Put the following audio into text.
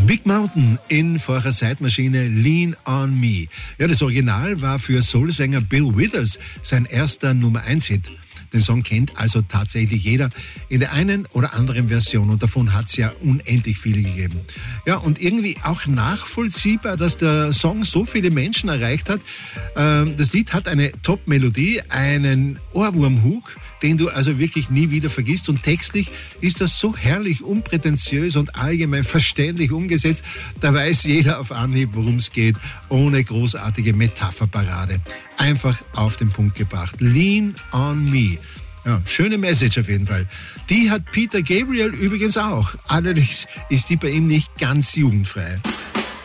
Big Mountain in vorher Zeitmaschine Lean on Me. Ja, das Original war für Soulsänger Bill Withers sein erster Nummer-1-Hit. Den Song kennt also tatsächlich jeder in der einen oder anderen Version und davon hat es ja unendlich viele gegeben. Ja, und irgendwie auch nachvollziehbar, dass der Song so viele Menschen erreicht hat. Das Lied hat eine Top-Melodie, einen Ohrwurm-Hook, den du also wirklich nie wieder vergisst und textlich ist das so herrlich unprätentiös und allgemein verständlich umgesetzt. Da weiß jeder auf Anhieb, worum es geht, ohne großartige Metapherparade. Einfach auf den Punkt gebracht. Lean on Me. Ja, schöne Message auf jeden Fall. Die hat Peter Gabriel übrigens auch. Allerdings ist die bei ihm nicht ganz jugendfrei.